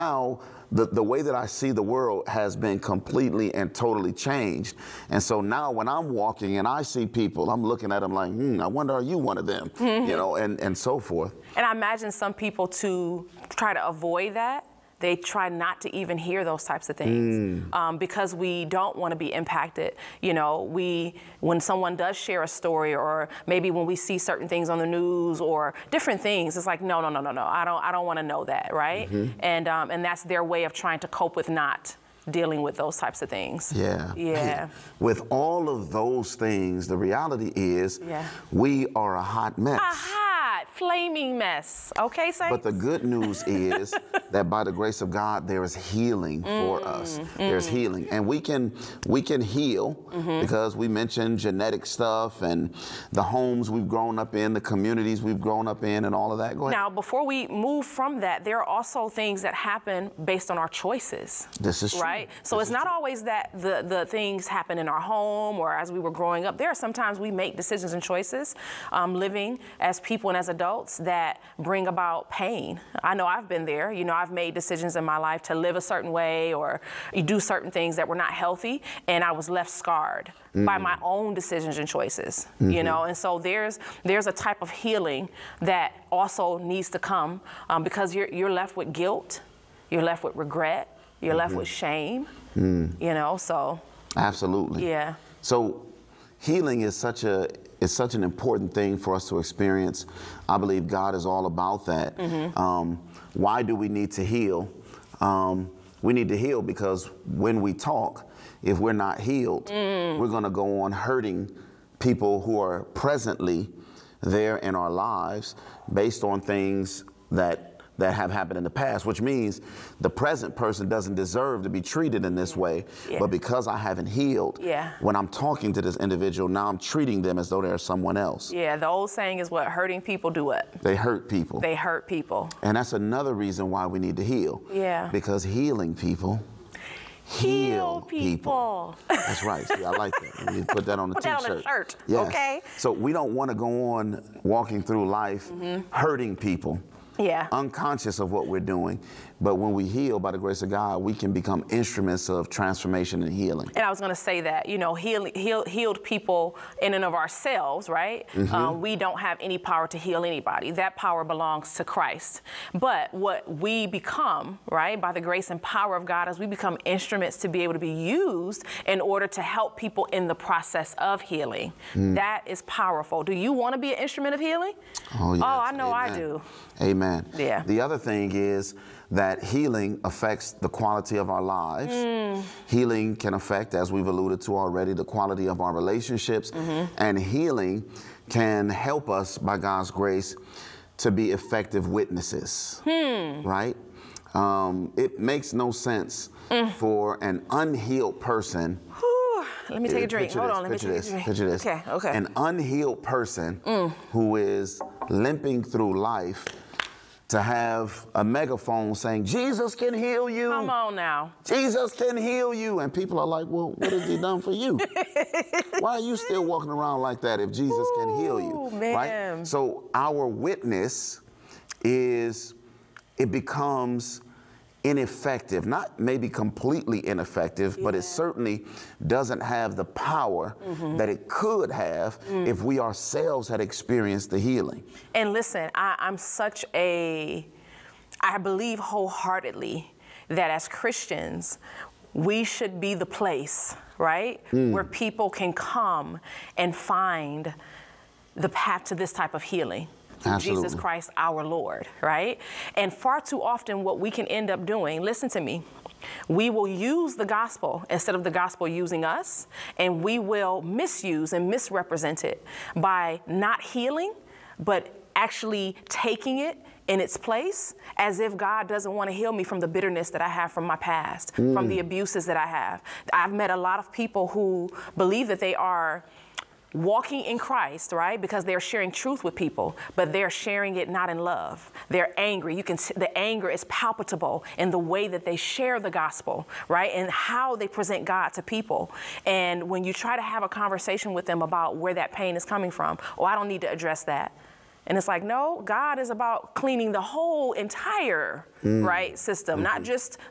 now the way that I see the world has been completely and totally changed. And so now when I'm walking and I see people, I'm looking at them like, I wonder, are you one of them? You know, and so forth. And I imagine some people, to try to avoid that, they try not to even hear those types of things because we don't want to be impacted. You know, when someone does share a story, or maybe when we see certain things on the news or different things, it's like, no, I don't want to know that, right? And that's their way of trying to cope with not dealing with those types of things. Yeah. With all of those things, the reality is we are a hot mess. A hot, flaming mess. Okay, Saints? But the good news is that by the grace of God, there is healing for us. There's healing. And we can heal because we mentioned genetic stuff and the homes we've grown up in, the communities we've grown up in, and all of that. Go ahead. Now, before we move from that, there are also things that happen based on our choices. This is true. Right? So it's not always that the things happen in our home or as we were growing up. There are sometimes we make decisions and choices living as people and as adults that bring about pain. I know I've been there. You know, I've made decisions in my life to live a certain way or do certain things that were not healthy, and I was left scarred by my own decisions and choices, you know? And so there's a type of healing that also needs to come because you're left with guilt, you're left with regret, you're left with shame, you know, so. Absolutely. Yeah. So healing is such an important thing for us to experience. I believe God is all about that. Why do we need to heal? We need to heal because when we talk, if we're not healed, we're going to go on hurting people who are presently there in our lives based on things that have happened in the past, which means the present person doesn't deserve to be treated in this way. But because I haven't healed, when I'm talking to this individual, now I'm treating them as though they're someone else. Yeah, the old saying is what? Hurting people do what? They hurt people. They hurt people. And that's another reason why we need to heal. Yeah. Because healing people heal people. That's right. See, I like that. You put that on the t-shirt. Put that on a shirt. Yes. Okay. So we don't want to go on walking through life hurting people. Unconscious of what we're doing. But when we heal by the grace of God, we can become instruments of transformation and healing. And I was going to say that, you know, healed people in and of ourselves, right? We don't have any power to heal anybody. That power belongs to Christ. But what we become, right, by the grace and power of God, is we become instruments to be able to be used in order to help people in the process of healing. That is powerful. Do you want to be an instrument of healing? Oh, yes. Oh, I know. Amen. I do. Amen. Yeah. The other thing is that healing affects the quality of our lives. Healing can affect, as we've alluded to already, the quality of our relationships. And healing can help us, by God's grace, to be effective witnesses, right? It makes no sense for an unhealed person. Let me take a drink. Hold on. Let me take a drink. Picture this. Okay. An unhealed person who is limping through life to have a megaphone saying, Jesus can heal you. Come on now. Jesus can heal you. And people are like, well, what has he done for you? Why are you still walking around like that if Jesus can heal you? Man. Right? So our witness it becomes ineffective, not maybe completely ineffective, but it certainly doesn't have the power that it could have if we ourselves had experienced the healing. And listen, I believe wholeheartedly that as Christians, we should be the place, right, where people can come and find the path to this type of healing. Absolutely. Jesus Christ, our Lord, right? And far too often what we can end up doing, listen to me, we will use the gospel instead of the gospel using us, and we will misuse and misrepresent it by not healing, but actually taking it in its place as if God doesn't want to heal me from the bitterness that I have from my past, from the abuses that I have. I've met a lot of people who believe that they are walking in Christ, right? Because they're sharing truth with people, but they're sharing it not in love. They're angry. The anger is palpable in the way that they share the gospel, right? And how they present God to people. And when you try to have a conversation with them about where that pain is coming from, oh, I don't need to address that. And it's like, no, God is about cleaning the whole entire right system, not just